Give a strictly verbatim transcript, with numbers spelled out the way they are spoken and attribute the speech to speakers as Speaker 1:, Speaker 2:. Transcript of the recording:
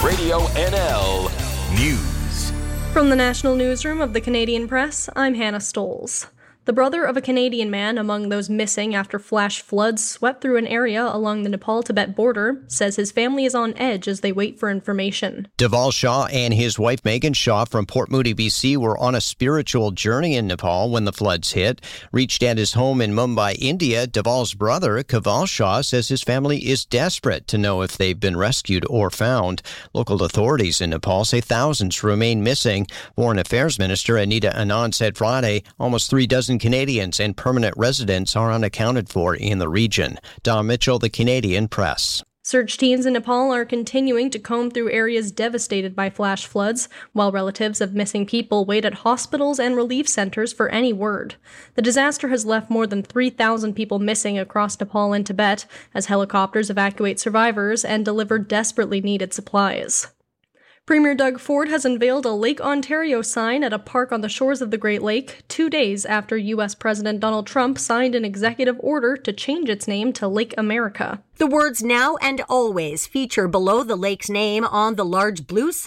Speaker 1: Radio N L News.
Speaker 2: From the National Newsroom of the Canadian Press, I'm Hannah Stoles. The brother of a Canadian man among those missing after flash floods swept through an area along the Nepal-Tibet border says his family is on edge as they wait for information.
Speaker 3: Deval Shah and his wife Megan Shah from Port Moody, B C were on a spiritual journey in Nepal when the floods hit. Reached at his home in Mumbai, India, Deval's brother, Kaval Shah, says his family is desperate to know if they've been rescued or found. Local authorities in Nepal say thousands remain missing. Foreign Affairs Minister Anita Anand said Friday almost three dozen Canadians and permanent residents are unaccounted for in the region. Don Mitchell, the Canadian Press.
Speaker 2: Search teams in Nepal are continuing to comb through areas devastated by flash floods, while relatives of missing people wait at hospitals and relief centers for any word. The disaster has left more than three thousand people missing across Nepal and Tibet as helicopters evacuate survivors and deliver desperately needed supplies. Premier Doug Ford has unveiled a Lake Ontario sign at a park on the shores of the Great Lake two days after U S President Donald Trump signed an executive order to change its name to Lake America.
Speaker 4: The words "now and always" feature below the lake's name on the large blue sign.